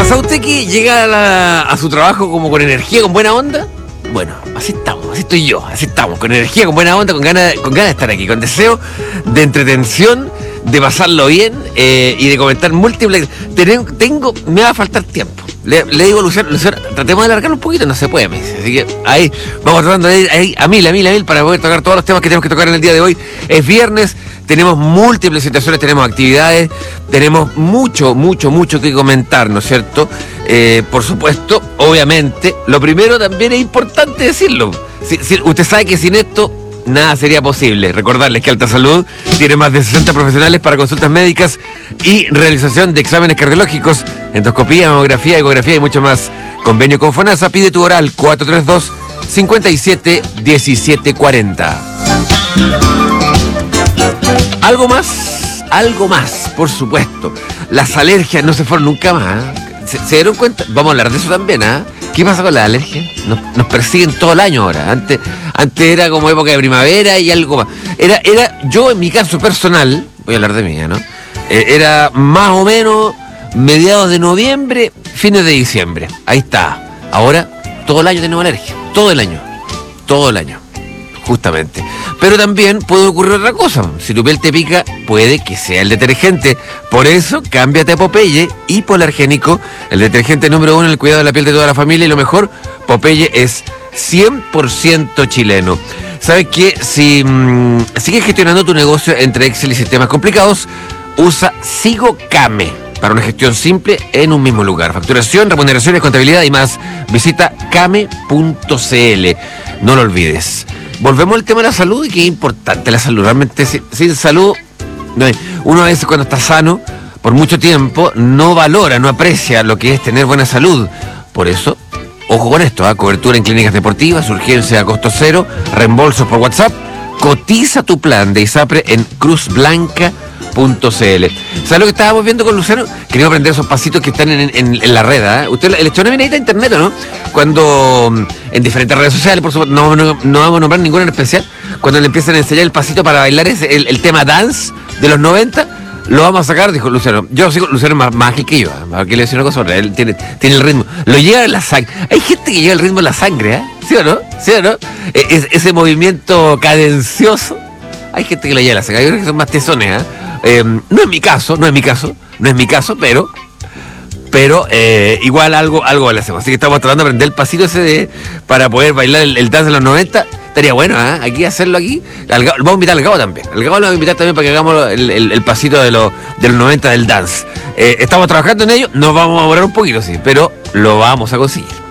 ¿Pasa usted que llega a su trabajo como con energía, con buena onda? Bueno, así estamos, así estoy yo, así estamos, con energía, con buena onda, con ganas de estar aquí, con deseo de entretención, de pasarlo bien y de comentar múltiples. Me va a faltar tiempo. Le digo a Luciano, tratemos de alargarlo un poquito, no se puede, me dice. Así que ahí vamos tratando de ir ahí a mil para poder tocar todos los temas que tenemos que tocar en el día de hoy. Es viernes, tenemos múltiples situaciones, tenemos actividades, tenemos mucho que comentar, ¿no es cierto? Por supuesto, obviamente, lo primero también es importante decirlo. Usted sabe que sin esto nada sería posible. Recordarles que Alta Salud tiene más de 60 profesionales para consultas médicas y realización de exámenes cardiológicos, endoscopía, mamografía, ecografía y mucho más. Convenio con FONASA. Pide tu oral 432-57-1740. Algo más, por supuesto. Las alergias no se fueron nunca más. ¿Se dieron cuenta? Vamos a hablar de eso también, ¿ah? ¿Qué pasa con las alergias? Nos persiguen todo el año ahora. Antes era como época de primavera y algo más. Yo en mi caso personal, voy a hablar de mí, ¿no? Era más o menos mediados de noviembre, fines de diciembre. Ahí está. Ahora, todo el año tenemos alergia. Todo el año. Justamente. Pero también puede ocurrir otra cosa. Si tu piel te pica, puede que sea el detergente. Por eso, cámbiate a Popeye Hipoalergénico, el detergente número 1 en el cuidado de la piel de toda la familia. Y lo mejor, Popeye es 100% chileno. ¿Sabes qué? Si sigues gestionando tu negocio entre Excel y sistemas complicados, usa SigoCame para una gestión simple en un mismo lugar. Facturación, remuneraciones, contabilidad y más. Visita came.cl. No lo olvides. Volvemos al tema de la salud, y que es importante la salud. Realmente sin salud, uno a veces cuando está sano por mucho tiempo no valora, no aprecia lo que es tener buena salud. Por eso, ojo con esto, cobertura en clínicas deportivas, urgencia a costo cero, reembolsos por WhatsApp. Cotiza tu plan de ISAPRE en cruzblanca.cl. ¿Sabes lo que estábamos viendo con Luciano? Queríamos aprender esos pasitos que están en la red. Usted le echó una miradita a internet, ¿no? Cuando en diferentes redes sociales, por supuesto, no vamos a nombrar ninguna en especial, cuando le empiezan a enseñar el pasito para bailar el tema dance de los 90, lo vamos a sacar, dijo Luciano. Yo sigo, Luciano es más ágil que yo, ¿para qué le decía una cosa? Él tiene el ritmo, lo lleva en la sangre. Hay gente que lleva el ritmo en la sangre, ¿sí o no? Ese movimiento cadencioso, hay gente que lo lleva en la sangre. Hay otros que son más tesones, no es mi caso, pero igual algo le hacemos. Así que estamos tratando de aprender el pasito ese para poder bailar el dance de los 90. Estaría bueno, aquí hacerlo aquí. Vamos a invitar al Gabo también. Al Gabo lo vamos a invitar también para que hagamos el pasito de los 90 del dance. Estamos trabajando en ello, nos vamos a demorar un poquito, sí, pero lo vamos a conseguir.